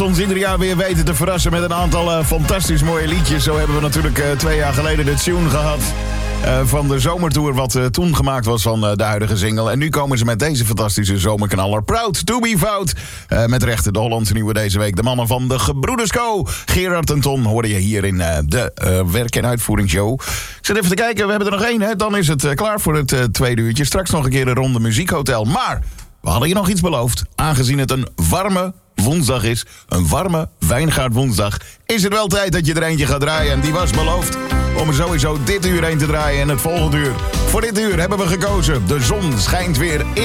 Ons ieder jaar weer weten te verrassen met een aantal fantastisch mooie liedjes. Zo hebben we natuurlijk 2 jaar geleden de tune gehad van de zomertour, wat toen gemaakt was van de huidige single. En nu komen ze met deze fantastische zomerknaller, Proud to be Fout. Met rechten de Hollandse nieuwe deze week. De mannen van de Gebroeders Co. Gerard en Ton hoorde je hier in de werk- en uitvoeringsshow. Ik zit even te kijken, we hebben er nog 1, hè? Dan is het klaar voor het tweede uurtje. Straks nog een keer een ronde muziekhotel. Maar we hadden je nog iets beloofd. Aangezien het een warme woensdag is, een warme wijngaardwoensdag, is het wel tijd dat je er eentje gaat draaien. En die was beloofd om er sowieso dit uur heen te draaien en het volgende uur. Voor dit uur hebben we gekozen. De zon schijnt weer in